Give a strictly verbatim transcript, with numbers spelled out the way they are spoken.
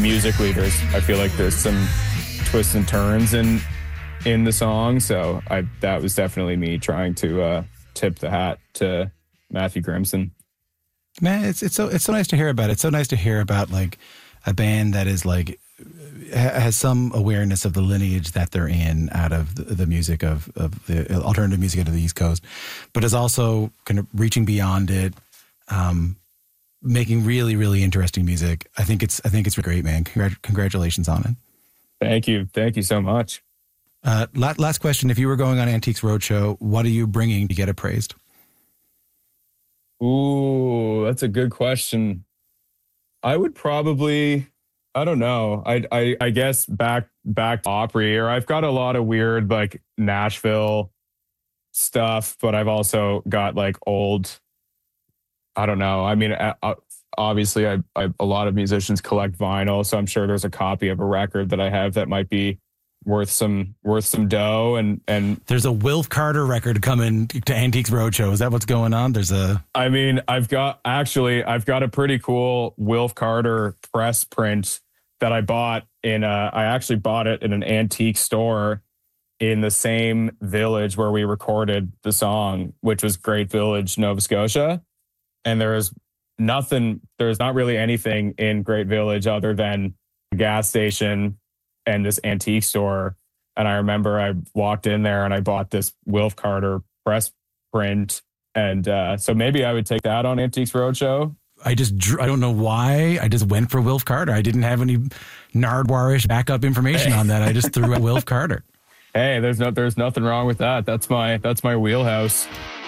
musically, there's I feel like there's some twists and turns in in the song. So I that was definitely me trying to uh, tip the hat to Matthew Grimson. Man, it's it's so it's so nice to hear about it. It's so nice to hear about like a band that is like has some awareness of the lineage that they're in out of the, the music of, of the alternative music out of the East Coast, but is also kind of reaching beyond it, um, making really, really interesting music. I think it's I think it's great, man. Congrat- congratulations on it. Thank you. Thank you so much. Uh, last question. If you were going on Antiques Roadshow, what are you bringing to get appraised? Ooh, that's a good question. I would probably, I don't know. I I, I guess back back to Opry, or I've got a lot of weird like Nashville stuff, but I've also got like old, I don't know. I mean, obviously I, I a lot of musicians collect vinyl, so I'm sure there's a copy of a record that I have that might be worth some worth some dough, and and there's a Wilf Carter record coming to Antiques Roadshow. Is that what's going on? There's a I mean, I've got actually I've got a pretty cool Wilf Carter press print that I bought in a I actually bought it in an antique store in the same village where we recorded the song, which was Great Village, Nova Scotia. And there is nothing there's not really anything in Great Village other than a gas station and this antique store. And I remember I walked in there and I bought this Wilf Carter press print. And uh, so maybe I would take that on Antiques Roadshow. I just, drew, I don't know why. I just went for Wilf Carter. I didn't have any Nardwuar-ish backup information on that. I just threw out Wilf Carter. Hey, there's no, there's nothing wrong with that. That's my, that's my wheelhouse.